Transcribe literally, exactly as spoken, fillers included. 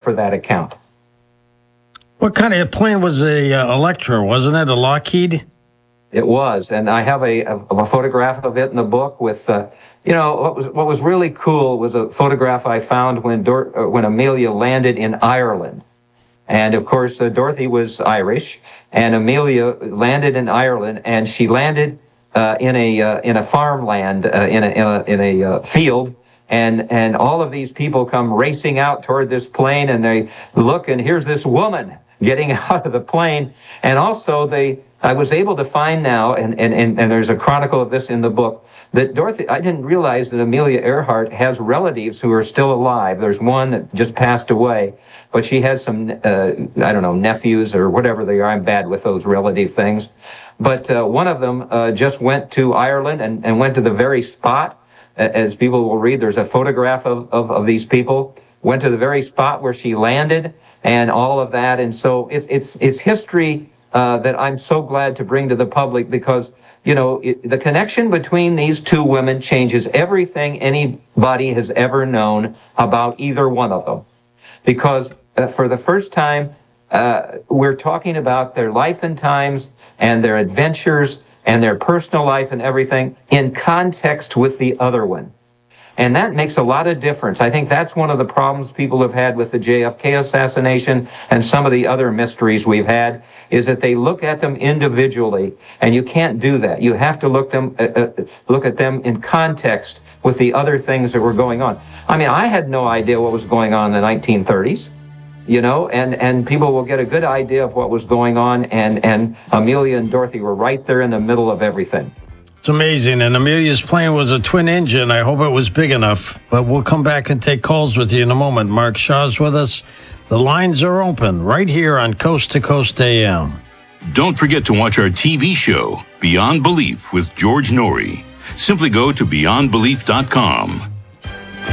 for that account. What kind of plane was a uh, Electra? Wasn't it a Lockheed? It was, and I have a, a, a photograph of it in the book with, uh, you know, what was what was really cool was a photograph I found when Dor- uh, when Amelia landed in Ireland. And of course, uh, Dorothy was Irish, and Amelia landed in Ireland, and she landed uh, in a uh, in a farmland, uh, in a in a, in a uh, field, and and all of these people come racing out toward this plane, and they look, and here's this woman getting out of the plane, and also they. I was able to find now, and, and, and, and there's a chronicle of this in the book, that Dorothy, I didn't realize that Amelia Earhart has relatives who are still alive. There's one that just passed away, but she has some, uh, I don't know, nephews or whatever they are. I'm bad with those relative things. But uh, one of them uh, just went to Ireland and, and went to the very spot, as people will read, there's a photograph of, of, of these people, went to the very spot where she landed and all of that. And so it's, it's, it's history Uh, that I'm so glad to bring to the public because, you know, it, the connection between these two women changes everything anybody has ever known about either one of them. Because uh, for the first time, uh, we're talking about their life and times and their adventures and their personal life and everything in context with the other one. And that makes a lot of difference. I think that's one of the problems people have had with the J F K assassination and some of the other mysteries we've had, is that they look at them individually, and you can't do that. You have to look them uh, uh, look at them in context with the other things that were going on. I mean, I had no idea what was going on in the nineteen thirties, you know, and, and people will get a good idea of what was going on, and, and Amelia and Dorothy were right there in the middle of everything. It's amazing. And Amelia's plane was a twin engine. I hope it was big enough. But we'll come back and take calls with you in a moment. Mark Shaw's with us. The lines are open right here on Coast to Coast A M. Don't forget to watch our T V show, Beyond Belief with George Norrie. Simply go to beyond belief dot com.